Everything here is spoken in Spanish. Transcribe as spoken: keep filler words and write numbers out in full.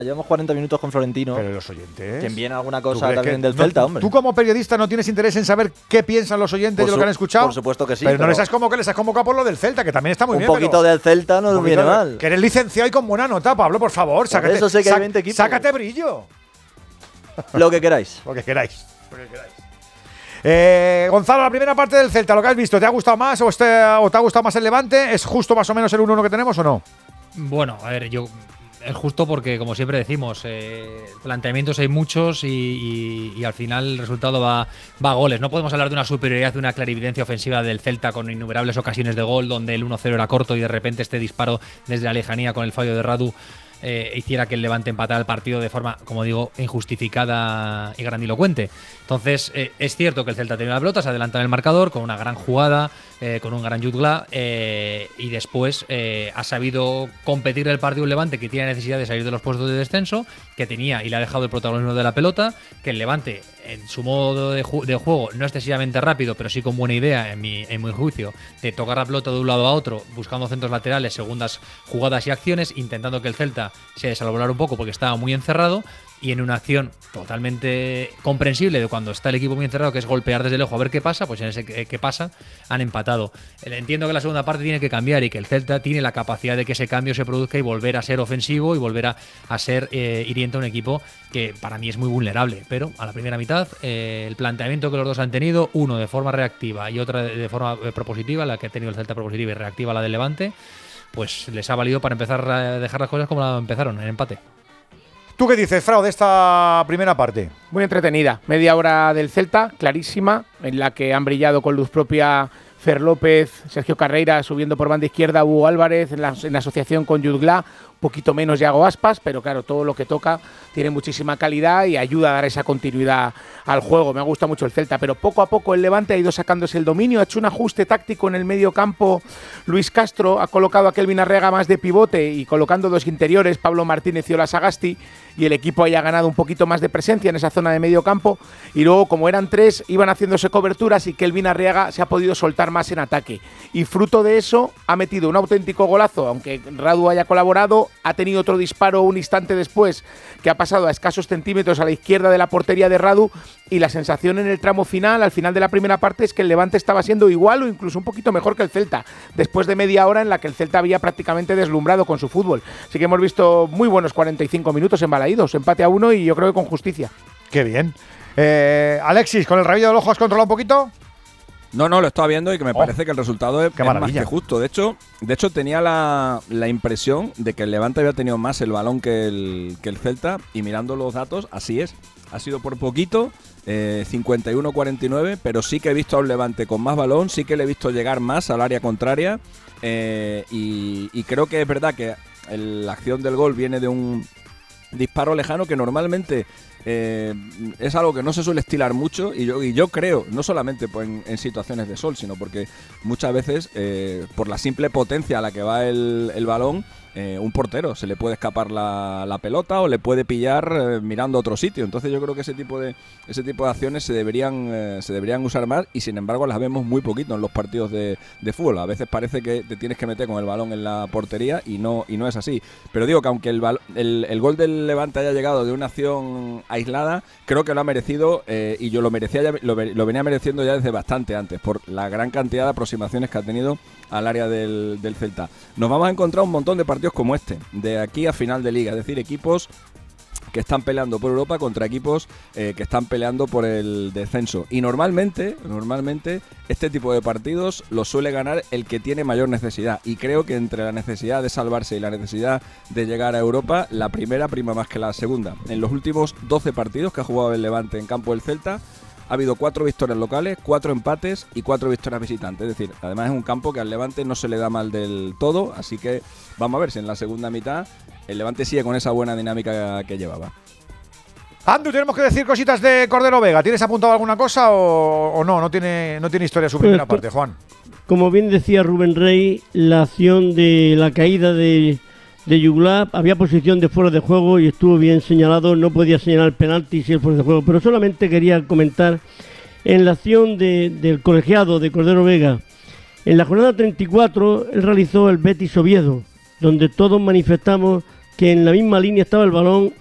Llevamos cuarenta minutos con Florentino. Pero los oyentes. Que envíen alguna cosa también del no, Celta, hombre. Tú como periodista no tienes interés en saber qué piensan los oyentes por de lo que han escuchado. Por supuesto que sí. Pero, pero no les has convocado, les has convocado por lo del Celta, que también está muy un bien. Un poquito del Celta no nos viene mal. Que eres licenciado y con buena nota, Pablo, por favor. Sácate, por eso sé que hay veinte equipos. Sácate brillo. Lo que queráis. Lo que queráis. Lo que queráis. Eh, Gonzalo, la primera parte del Celta, lo que has visto, ¿te ha gustado más o, este, o te ha gustado más el Levante? ¿Es justo más o menos el uno uno que tenemos o no? Bueno, a ver, yo es justo porque, como siempre decimos, eh, planteamientos hay muchos y, y, y al final el resultado va, va a goles. No podemos hablar de una superioridad, de una clarividencia ofensiva del Celta con innumerables ocasiones de gol, donde el uno cero era corto y de repente este disparo desde la lejanía con el fallo de Radu Eh, hiciera que el Levante empatara el partido de forma, como digo, injustificada y grandilocuente. Entonces, eh, es cierto que el Celta tenía la pelota, se adelanta en el marcador con una gran jugada, eh, con un gran Jutgla, eh, y después eh, ha sabido competir el partido el Levante, que tiene necesidad de salir de los puestos de descenso, que tenía y le ha dejado el protagonismo de la pelota, que el Levante, en su modo de, ju- de juego, no excesivamente rápido, pero sí con buena idea, en mi, en mi juicio, de tocar la pelota de un lado a otro, buscando centros laterales, segundas jugadas y acciones, intentando que el Celta se desalvolara un poco porque estaba muy encerrado, y en una acción totalmente comprensible de cuando está el equipo muy encerrado, que es golpear desde lejos a ver qué pasa, pues en ese qué pasa han empatado. Entiendo que la segunda parte tiene que cambiar y que el Celta tiene la capacidad de que ese cambio se produzca y volver a ser ofensivo y volver a, a ser eh, hiriente a un equipo que para mí es muy vulnerable, pero a la primera mitad eh, el planteamiento que los dos han tenido, uno de forma reactiva y otra de, de forma eh, propositiva, la que ha tenido el Celta propositiva y reactiva la del Levante, pues les ha valido para empezar a dejar las cosas como la empezaron, en empate. ¿Tú qué dices, Frau, de esta primera parte? Muy entretenida. Media hora del Celta, clarísima, en la que han brillado con luz propia Fer López, Sergio Carreira subiendo por banda izquierda, Hugo Álvarez en la, en la asociación con Jutgla, un poquito menos Yago Aspas, pero claro, todo lo que toca tiene muchísima calidad y ayuda a dar esa continuidad al juego. Me gusta mucho el Celta, pero poco a poco el Levante ha ido sacándose el dominio, ha hecho un ajuste táctico en el medio campo. Luis Castro ha colocado a Kelvin Arreaga más de pivote y colocando dos interiores, Pablo Martínez y Ola Sagasti, y el equipo haya ganado un poquito más de presencia en esa zona de medio campo, y luego como eran tres iban haciéndose coberturas y Kelvin Arreaga se ha podido soltar más en ataque, y fruto de eso ha metido un auténtico golazo, aunque Radu haya colaborado, ha tenido otro disparo un instante después que ha pasado a escasos centímetros a la izquierda de la portería de Radu, y la sensación en el tramo final, al final de la primera parte, es que el Levante estaba siendo igual o incluso un poquito mejor que el Celta, después de media hora en la que el Celta había prácticamente deslumbrado con su fútbol. Así que hemos visto muy buenos cuarenta y cinco minutos en Balaídos, empate a uno y yo creo que con justicia. Qué bien. Eh, Alexis, ¿con el rabillo del ojo has controlado un poquito? No, no, lo estaba viendo y que me oh, parece que el resultado es, es más que justo. De hecho, de hecho tenía la, la impresión de que el Levante había tenido más el balón que el, que el Celta, y mirando los datos, así es. Ha sido por poquito, eh, cincuenta y uno a cuarenta y nueve, pero sí que he visto a un Levante con más balón, sí que le he visto llegar más al área contraria, eh, y, y creo que es verdad que el, la acción del gol viene de un disparo lejano que normalmente eh, es algo que no se suele estilar mucho, y yo, y yo creo, no solamente pues, en, en situaciones de sol, sino porque muchas veces eh, por la simple potencia a la que va el, el balón, eh, un portero se le puede escapar la, la pelota o le puede pillar eh, mirando a otro sitio. Entonces yo creo que ese tipo de ese tipo de acciones se deberían eh, se deberían usar más, y sin embargo las vemos muy poquito en los partidos de, de fútbol. A veces parece que te tienes que meter con el balón en la portería y no y no es así. Pero digo que aunque el, el, el gol del Levante haya llegado de una acción aislada, creo que lo ha merecido, eh, y yo lo merecía ya, lo, lo venía mereciendo ya desde bastante antes, por la gran cantidad de aproximaciones que ha tenido al área del, del Celta. Nos vamos a encontrar un montón de partidos como este, de aquí a final de liga, es decir, equipos que están peleando por Europa contra equipos eh, que están peleando por el descenso. Y normalmente, normalmente, este tipo de partidos los suele ganar el que tiene mayor necesidad. Y creo que entre la necesidad de salvarse y la necesidad de llegar a Europa, la primera prima más que la segunda. En los últimos doce partidos que ha jugado el Levante en campo del Celta, ha habido cuatro victorias locales, cuatro empates y cuatro victorias visitantes. Es decir, además es un campo que al Levante no se le da mal del todo, así que vamos a ver si en la segunda mitad el Levante sigue con esa buena dinámica que llevaba. Andu, tenemos que decir cositas de Cordero Vega. ¿Tienes apuntado alguna cosa o, o no? No tiene, no tiene historia su primera pues, parte, Juan. Como bien decía Rubén Rey, la acción de la caída de, de Jutgla, había posición de fuera de juego y estuvo bien señalado. No podía señalar el penalti si el fuera de juego, pero solamente quería comentar en la acción de, del colegiado de Cordero Vega. En la jornada treinta y cuatro él realizó el Betis Oviedo, donde todos manifestamos que en la misma línea estaba el balón